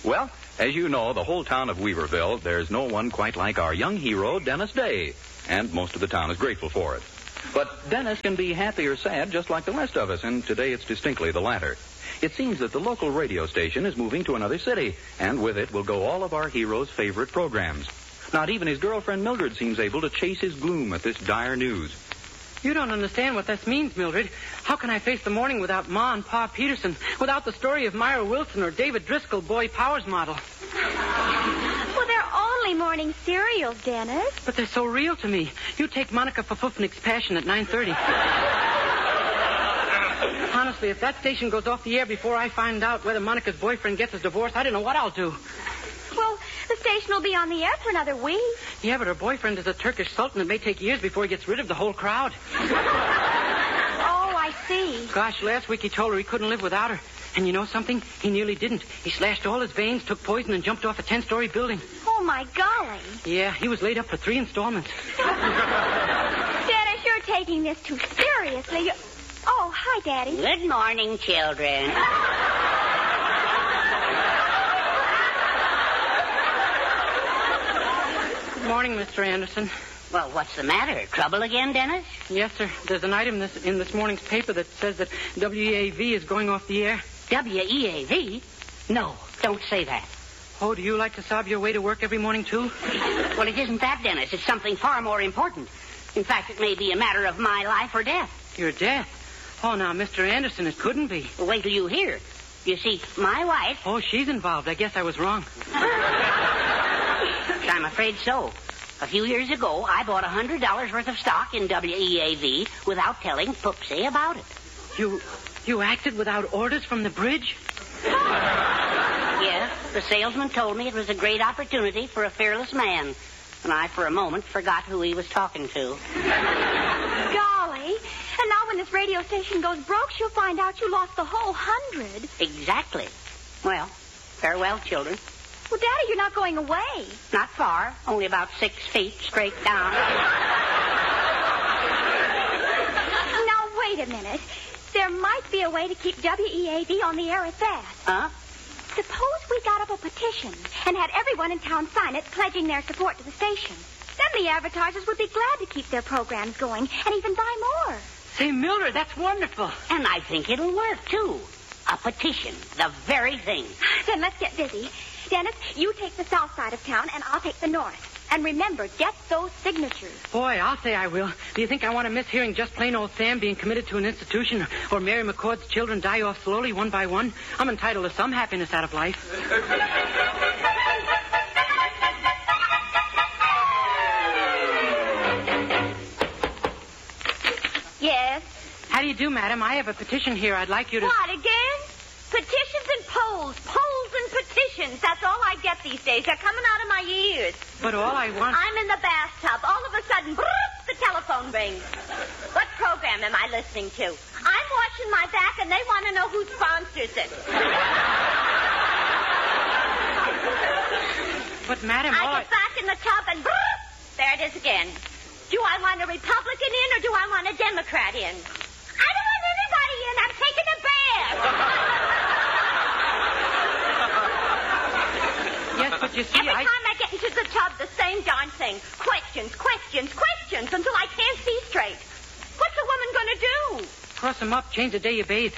Well, as you know, the whole town of Weaverville, there's no one quite like our young hero, Dennis Day. And most of the town is grateful for it. But Dennis can be happy or sad just like the rest of us, and today it's distinctly the latter. It seems that the local radio station is moving to another city, and with it will go all of our hero's favorite programs. Not even his girlfriend Mildred seems able to chase his gloom at this dire news. You don't understand what this means, Mildred. How can I face the morning without Ma and Pa Peterson, without the story of Myra Wilson or David Driscoll, Boy Powers model? Well, they're only morning serials, Dennis. But they're so real to me. You take Monica Pafufnik's Passion at 9:30. Honestly, if that station goes off the air before I find out whether Monica's boyfriend gets his divorce, I don't know what I'll do. Well, the station will be on the air for another week. Yeah, but her boyfriend is a Turkish sultan. It may take years before he gets rid of the whole crowd. Oh, I see. Gosh, last week he told her he couldn't live without her. And you know something? He nearly didn't. He slashed all his veins, took poison, and jumped off a 10-story building. Oh, my golly. Yeah, he was laid up for 3 installments. Dennis, you're taking this too seriously. Oh, hi, Daddy. Good morning, children. Good morning, Mr. Anderson. Well, what's the matter? Trouble again, Dennis? Yes, sir. There's an item in this morning's paper that says that WEAV is going off the air. WEAV? No, don't say that. Oh, do you like to sob your way to work every morning, too? Well, it isn't that, Dennis. It's something far more important. In fact, it may be a matter of my life or death. Your death? Oh, now, Mr. Anderson, it couldn't be. Well, wait till you hear. You see, my wife... Oh, she's involved. I guess I was wrong. I'm afraid so. A few years ago, I bought $100 worth of stock in WEAV without telling Poopsie about it. You acted without orders from the bridge? Yeah, the salesman told me it was a great opportunity for a fearless man. And I, for a moment, forgot who he was talking to. Golly. And now when this radio station goes broke, she'll find out you lost the whole 100. Exactly. Well, farewell, children. Well, Daddy, you're not going away. Not far. Only about 6 feet straight down. Now, wait a minute. There might be a way to keep WEAV on the air at that. Huh? Suppose we got up a petition and had everyone in town sign it, pledging their support to the station. Then the advertisers would be glad to keep their programs going and even buy more. Say, Mildred, that's wonderful. And I think it'll work, too. A petition. The very thing. Then let's get busy. Dennis, you take the south side of town, and I'll take the north. And remember, get those signatures. Boy, I'll say I will. Do you think I want to miss hearing just plain old Sam being committed to an institution or Mary McCord's children die off slowly one by one? I'm entitled to some happiness out of life. Yes? How do you do, madam? I have a petition here. I'd like you to... What, again? Petitions and polls. Polls and petitions. That's all I get these days. They're coming out of my ears. But all I want... I'm in the bathtub. All of a sudden, the telephone rings. What program am I listening to? I'm washing my back, and they want to know who sponsors it. But, madam, I get back in the tub, and there it is again. Do I want a Republican in, or do I want a Democrat in? I don't want anybody in. I'm taking a bath. Yes, but you see, Every time I get into the tub, the same darn thing. Questions until I can't see straight. What's a woman going to do? Cross them up, change the day you bathe.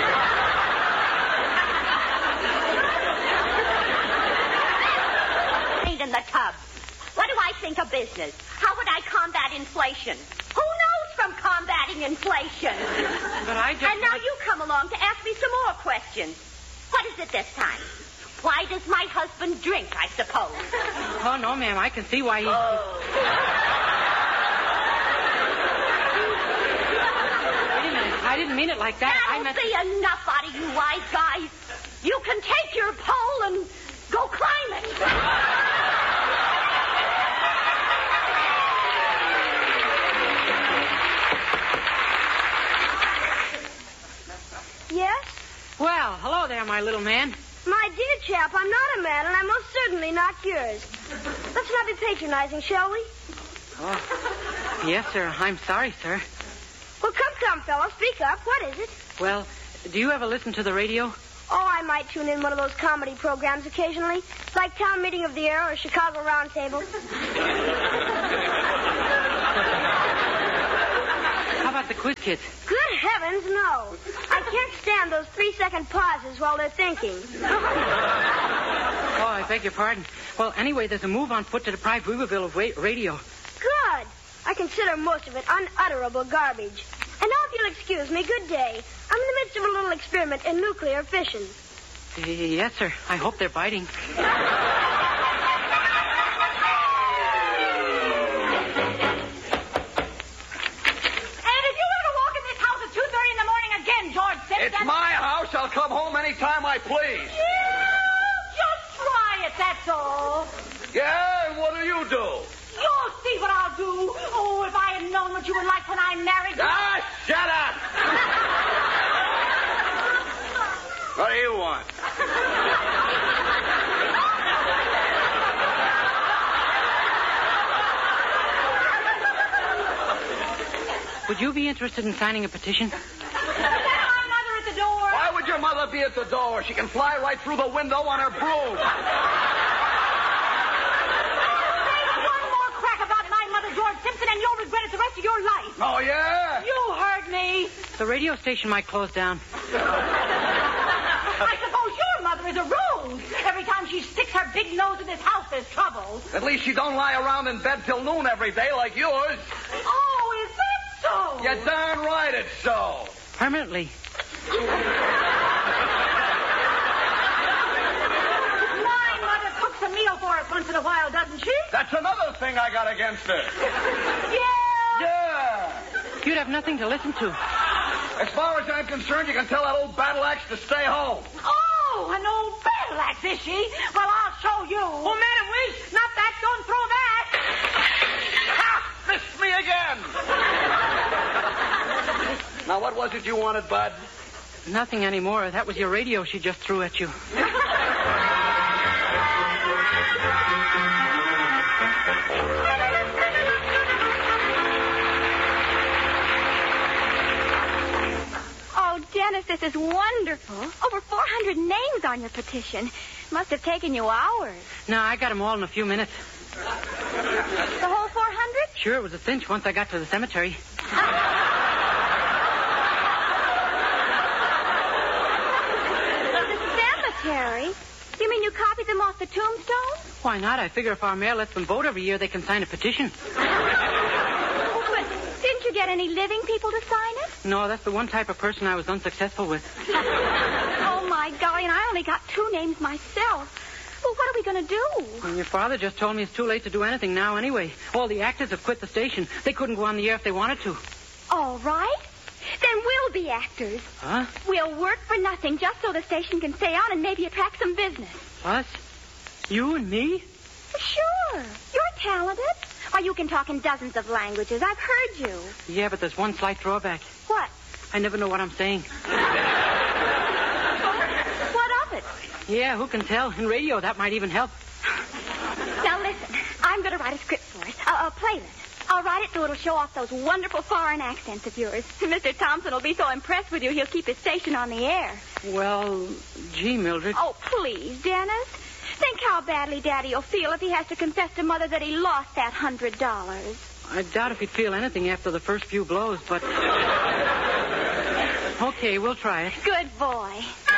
In the tub. What do I think of business? How would I combat inflation? Who knows from combating inflation? But I just... And now you come along to ask me some more questions. What is it this time? Why does my husband drink, I suppose? Oh, no, ma'am. I can see why he... Wait a minute. I didn't mean it like that. That'll be enough out of you wise guys. You can take your pole and go climb it. Yes? Well, hello there, my little man. My dear chap, I'm not a man, and I'm most certainly not yours. Let's not be patronizing, shall we? Oh, yes, sir. I'm sorry, sir. Well, come, fellow. Speak up. What is it? Well, do you ever listen to the radio? Oh, I might tune in one of those comedy programs occasionally, like Town Meeting of the Air or Chicago Roundtable. How about the quiz kids? Good heavens, no. I can't stand those 3-second pauses while they're thinking. Oh, I beg your pardon. Well, anyway, there's a move on foot to deprive Weaverville of radio. Good. I consider most of it unutterable garbage. And now, if you'll excuse me, good day. I'm in the midst of a little experiment in nuclear fission. Yes, sir. I hope they're biting. And if you were to walk in this house at 2:30 in the morning again, George Simpson... It's my house. I'll come home anytime I please. Just try it, that's all. Yeah, and what do you do? You'll see what I'll do. Oh, if I had known what you were like when I married you... Ah, shut up! What do you want? Would you be interested in signing a petition? Is that my mother at the door? Why would your mother be at the door? She can fly right through the window on her broom. George Simpson, and you'll regret it the rest of your life. Oh, yeah? You heard me. The radio station might close down. I suppose your mother is a rose. Every time she sticks her big nose in this house, there's trouble. At least she don't lie around in bed till noon every day like yours. Oh, is that so? You're darn right it's so. Permanently. My mother cooks a meal for us once in a while, doesn't she? That's another thing I got against her. Yeah. Yeah. You'd have nothing to listen to. As far as I'm concerned, you can tell that old battle axe to stay home. Oh, an old battle axe, is she? Well, I'll show you. Oh, Madam Weiss, not that. Don't throw that. Ha! Missed me again. Now, what was it you wanted, Bud? Nothing anymore. That was your radio she just threw at you. Dennis, this is wonderful. Over 400 names on your petition. Must have taken you hours. No, I got them all in a few minutes. The whole 400? Sure, it was a cinch once I got to the cemetery. The cemetery? You mean you copied them off the tombstone? Why not? I figure if our mayor lets them vote every year, they can sign a petition. But didn't you get any living people to sign it? No, that's the one type of person I was unsuccessful with. Oh, my golly, and I only got 2 names myself. Well, what are we going to do? Well, your father just told me it's too late to do anything now anyway. All the actors have quit the station. They couldn't go on the air if they wanted to. All right. Then we'll be actors. Huh? We'll work for nothing just so the station can stay on and maybe attract some business. Us? You and me? Sure. You're talented. Why, you can talk in dozens of languages. I've heard you. Yeah, but there's one slight drawback. What? I never know what I'm saying. What of it? Yeah, who can tell? In radio, that might even help. Now, listen. I'm going to write a script for it. A playlist. I'll write it so it'll show off those wonderful foreign accents of yours. Mr. Thompson will be so impressed with you, he'll keep his station on the air. Well, gee, Mildred. Oh, please, Dennis. Think how badly Daddy will feel if he has to confess to Mother that he lost that $100. I doubt if he'd feel anything after the first few blows, but... Okay, we'll try it. Good boy.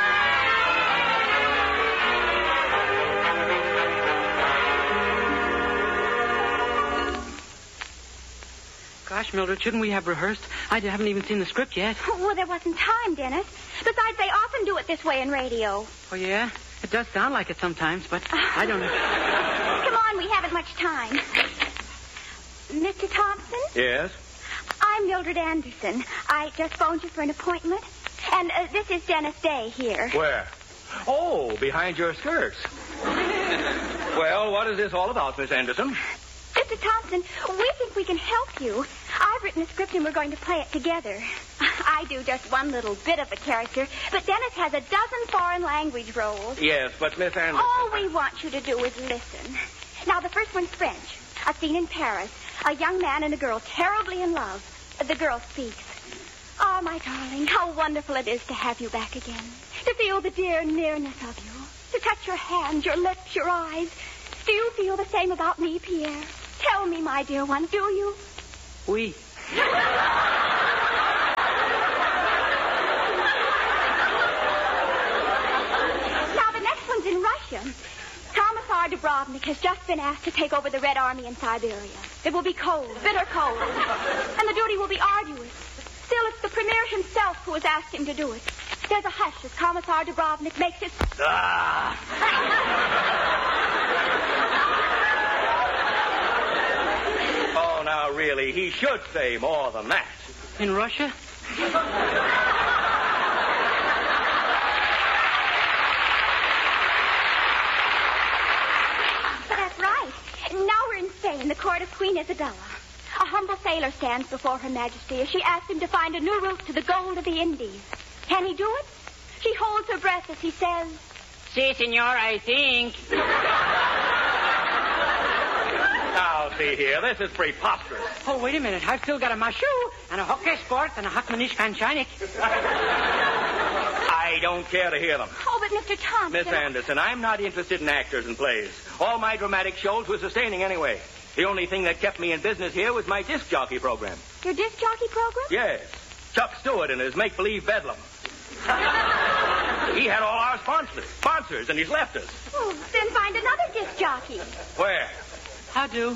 Gosh, Mildred, shouldn't we have rehearsed? I haven't even seen the script yet. Well, there wasn't time, Dennis. Besides, they often do it this way in radio. Oh, yeah? It does sound like it sometimes, but I don't know. Come on, we haven't much time. Mr. Thompson? Yes? I'm Mildred Anderson. I just phoned you for an appointment. And this is Dennis Day here. Where? Oh, behind your skirts. Well, what is this all about, Miss Anderson? Mr. Thompson, we think we can help you. I've written a script and we're going to play it together. I do just one little bit of a character, but Dennis has a dozen foreign language roles. Yes, but Miss Anderson... All we want you to do is listen. Now, the first one's French. A scene in Paris. A young man and a girl terribly in love. The girl speaks. Oh, my darling, how wonderful it is to have you back again. to feel the dear nearness of you, to touch your hands, your lips, your eyes. Do you feel the same about me, Pierre? Tell me, my dear one, do you? Oui. Now, the next one's in Russia. Commissar Dubrovnik has just been asked to take over the Red Army in Siberia. It will be cold, bitter cold, and the duty will be arduous. Still, it's the Premier himself who has asked him to do it. There's a hush as Commissar Dubrovnik makes his... Oh, now, really, he should say more than that. In Russia? That's right. Now we're in Spain, the court of Queen Isabella. A humble sailor stands before Her Majesty as she asks him to find a new route to the gold of the Indies. Can he do it? She holds her breath as he says, Si, senor, I think. Now, see here, this is preposterous. Oh, wait a minute. I've still got a mashu and a hockey sport and a hakmanish kanchanik. I don't care to hear them. oh, but Mr. Thompson... Miss Anderson, I'm not interested in actors and plays. All my dramatic shows were sustaining anyway. The only thing that kept me in business here was my disc jockey program. Your disc jockey program? Yes. Chuck Stewart and his make-believe bedlam. He had all our sponsors, and he's left us. Oh, then find another disc jockey. Where? How do?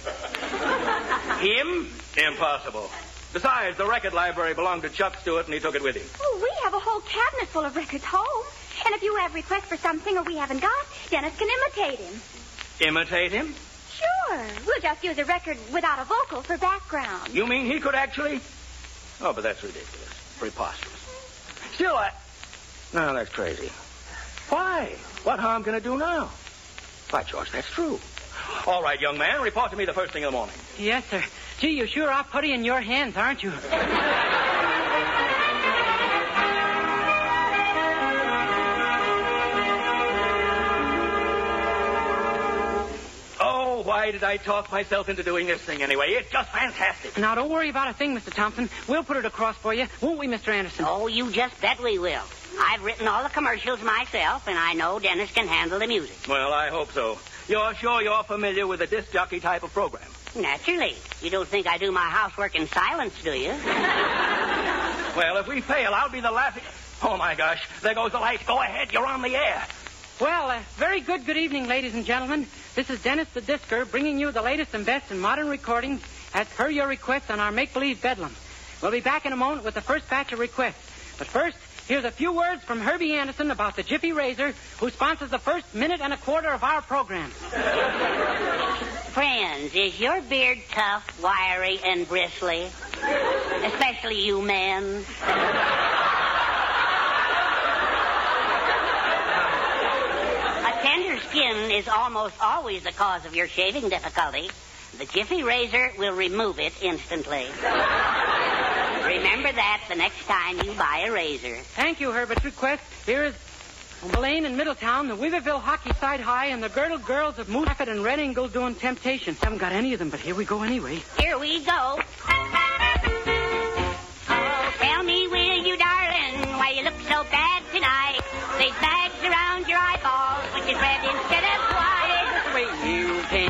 Him? Impossible. Besides, the record library belonged to Chuck Stewart, and he took it with him. Oh, we have a whole cabinet full of records home. And if you have requests for some singer we haven't got, Dennis can imitate him. Imitate him? Sure. We'll just use a record without a vocal for background. You mean he could actually? Oh, but that's ridiculous. Preposterous. Still, No, that's crazy. Why? What harm can it do now? By George, that's true. All right, young man, report to me the first thing in the morning. Yes, sir. Gee, you sure are putty in your hands, aren't you? Oh, why did I talk myself into doing this thing anyway? It's just fantastic. Now, don't worry about a thing, Mr. Thompson. We'll put it across for you, won't we, Mr. Anderson? Oh, you just bet we will. I've written all the commercials myself, and I know Dennis can handle the music. Well, I hope so. You're sure you're familiar with the disc jockey type of program? Naturally. You don't think I do my housework in silence, do you? Well, if we fail, I'll be the laughing... Oh, my gosh. There goes the light. Go ahead. You're on the air. Well, very good evening, ladies and gentlemen. This is Dennis the Discer bringing you the latest and best in modern recordings as per your request on our make-believe bedlam. We'll be back in a moment with the first batch of requests. But first, here's a few words from Herbie Anderson about the Jiffy Razor, who sponsors the first minute and a quarter of our program. Friends, is your beard tough, wiry, and bristly? Especially you men. A tender skin is almost always the cause of your shaving difficulty. The Jiffy Razor will remove it instantly. Remember that the next time you buy a razor. Thank you, Herbert's request. Here is Blaine in Middletown, the Weaverville Hockey Side High, and the Girdle Girls of Moose Rapids and Red Eagle doing Temptation. Haven't got any of them, but here we go anyway. Here we go. Oh, tell me, will you, darling, why you look so bad tonight? There's bags around your eyeballs, which is red instead of white. Wait, you can